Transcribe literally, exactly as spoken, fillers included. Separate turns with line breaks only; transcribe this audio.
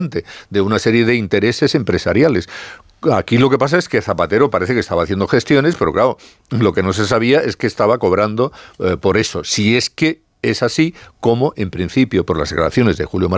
de una serie de intereses empresariales. Aquí lo que pasa es que Zapatero parece que estaba haciendo gestiones, pero claro, lo que no se sabía es que estaba cobrando eh, por eso. Si es que es así, como en principio, por las declaraciones de Julio Mar